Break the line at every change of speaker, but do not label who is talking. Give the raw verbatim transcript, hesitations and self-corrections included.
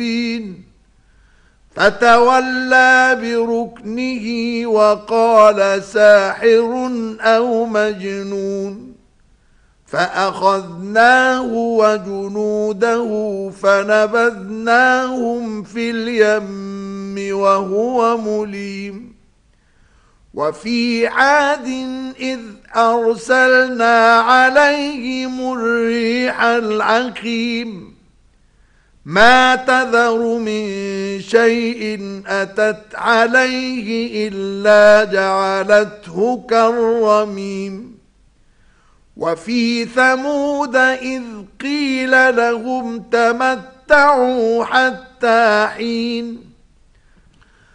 فتولى بركنه وقال ساحر أو مجنون فأخذناه وجنوده فنبذناهم في اليم وهو مليم. وفي عاد إذ أرسلنا عليهم الريح العقيم ما تذر من شيء أتت عليه إلا جعلته كالرميم. وفي ثمود إذ قيل لهم تمتعوا حتى حين